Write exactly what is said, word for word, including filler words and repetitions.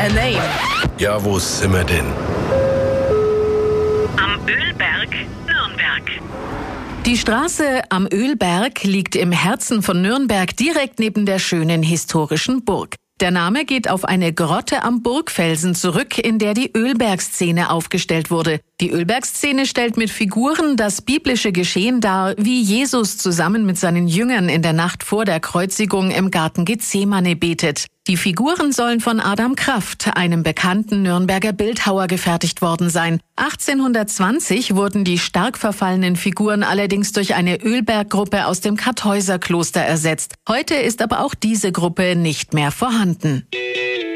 a name. Ja, wo sind wir denn? Am Ölberg, Nürnberg. Die Straße am Ölberg liegt im Herzen von Nürnberg, direkt neben der schönen historischen Burg. Der Name geht auf eine Grotte am Burgfelsen zurück, in der die Ölbergszene aufgestellt wurde. Die Ölbergszene stellt mit Figuren das biblische Geschehen dar, wie Jesus zusammen mit seinen Jüngern in der Nacht vor der Kreuzigung im Garten Gethsemane betet. Die Figuren sollen von Adam Kraft, einem bekannten Nürnberger Bildhauer, gefertigt worden sein. achtzehnhundertzwanzig wurden die stark verfallenen Figuren allerdings durch eine Ölberggruppe aus dem Kartäuserkloster ersetzt. Heute ist aber auch diese Gruppe nicht mehr vorhanden.